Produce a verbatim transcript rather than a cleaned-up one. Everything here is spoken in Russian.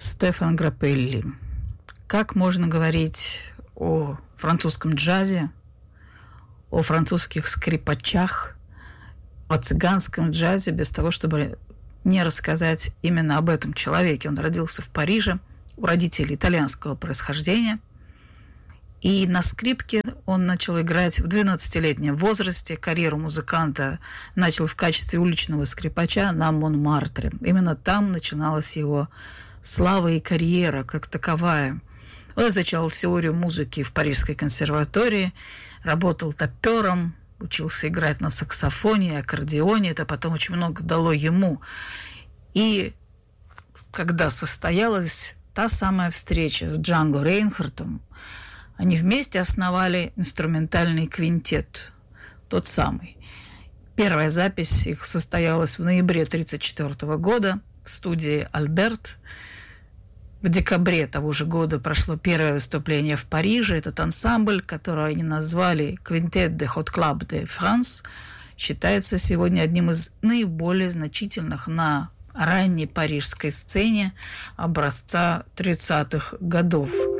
Стефан Граппелли. Как можно говорить о французском джазе, о французских скрипачах, о цыганском джазе без того, чтобы не рассказать именно об этом человеке? Он родился в Париже, у родителей итальянского происхождения. И на скрипке он начал играть в двенадцатилетнем возрасте. Карьеру музыканта начал в качестве уличного скрипача на Монмартре. Именно там начиналась его слава и карьера как таковая. Он изучал теорию музыки в Парижской консерватории, работал топером, учился играть на саксофоне, аккордеоне. Это потом очень много дало ему. И когда состоялась та самая встреча с Джанго Рейнхартом, они вместе основали инструментальный квинтет, тот самый. Первая запись их состоялась в ноябре тысяча девятьсот тридцать четвёртого года в студии «Альберт». В декабре того же года прошло первое выступление в Париже. Этот ансамбль, который они назвали «Quintet de Hot Club de France», считается сегодня одним из наиболее значительных на ранней парижской сцене образца тридцатых годов.